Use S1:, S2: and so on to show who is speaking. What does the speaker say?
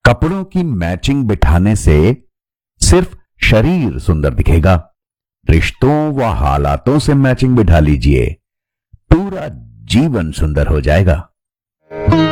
S1: कपड़ों की मैचिंग बिठाने से सिर्फ शरीर सुंदर दिखेगा, रिश्तों व हालातों से मैचिंग बिठा लीजिए, पूरा जीवन सुंदर हो जाएगा।